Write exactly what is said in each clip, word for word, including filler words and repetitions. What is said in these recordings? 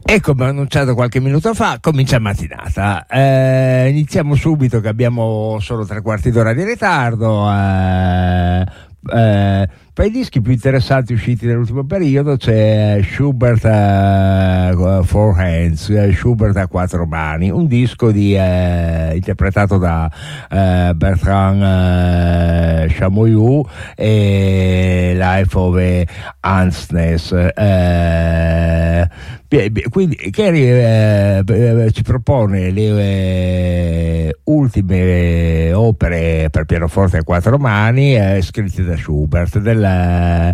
E come ho annunciato qualche minuto fa, comincia mattinata. Eh, iniziamo subito che abbiamo solo tre quarti d'ora di ritardo. Eh, eh, tra i dischi più interessanti usciti nell'ultimo periodo c'è Schubert uh, Four Hands, uh, Schubert a quattro mani, un disco di, uh, interpretato da uh, Bertrand uh, Chamoyou e Life of Hansness. Uh, quindi che eh, ci propone le eh, ultime opere per pianoforte a quattro mani eh, scritte da Schubert del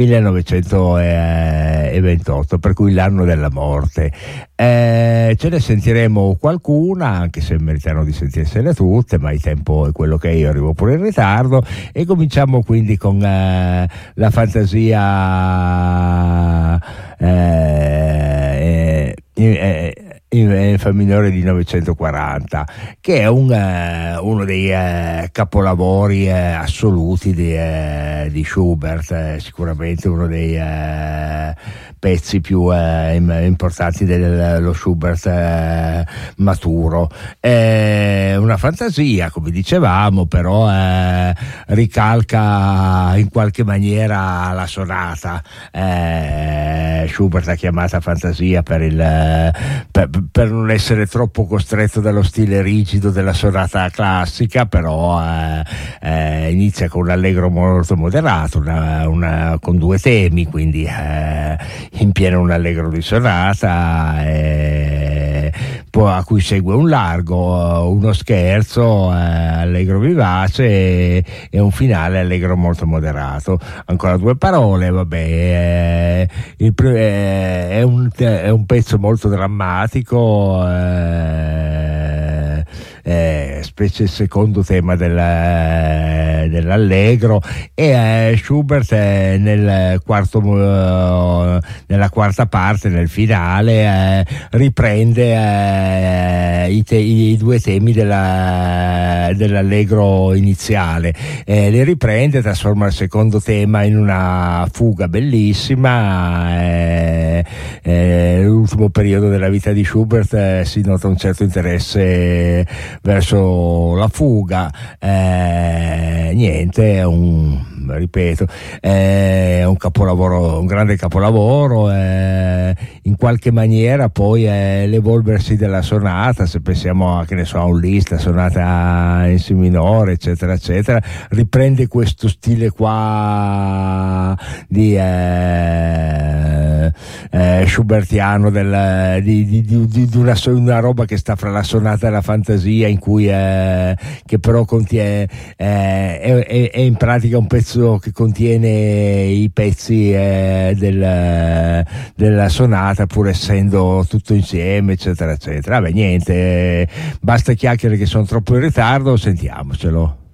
millenovecentoventotto, per cui l'anno della morte. Eh, ce ne sentiremo qualcuna, anche se meritano di sentirsene tutte, ma il tempo è quello che è, io arrivo pure in ritardo, e cominciamo quindi con eh, la fantasia eh, eh, in, in fa minore di novecentoquaranta, che è un, uh, uno dei uh, capolavori uh, assoluti di, uh, di Schubert, uh, sicuramente uno dei uh, pezzi più uh, importanti dello Schubert uh, maturo. È una fantasia, come dicevamo, però uh, ricalca in qualche maniera la sonata. Uh, Schubert l'ha chiamata fantasia per il per, per non essere troppo costretto dallo stile rigido della sonata classica, però eh, eh, inizia con un allegro molto moderato, una, una, con due temi, quindi eh, in pieno un allegro di sonata, eh, poi a cui segue un largo, uno scherzo, eh, allegro vivace e, e un finale allegro molto moderato. Ancora due parole, vabbè, eh, il, eh, è, un, è un pezzo molto drammatico, eh, eh, specie il secondo tema della, dell'allegro, e eh, Schubert eh, nel quarto, eh, nella quarta parte, nel finale, eh, riprende eh, i, te, i due temi della, dell'allegro iniziale, eh, li riprende, trasforma il secondo tema in una fuga bellissima. eh, eh, l'ultimo periodo della vita di Schubert eh, si nota un certo interesse verso la fuga. Eh, niente, è un ripeto, è un capolavoro, un grande capolavoro, eh, in qualche maniera poi è l'evolversi della sonata, se pensiamo a, che ne so, a un Liszt, la sonata in si minore, eccetera eccetera, riprende questo stile qua di eh, eh, schubertiano del, di, di, di, di una, una roba che sta fra la sonata e la fantasia, in cui eh, che però contiene eh, è, è, è in pratica un pezzo che contiene i pezzi eh, del, della sonata, pur essendo tutto insieme, eccetera eccetera. Vabbè, niente, basta chiacchiere che sono troppo in ritardo, sentiamocelo.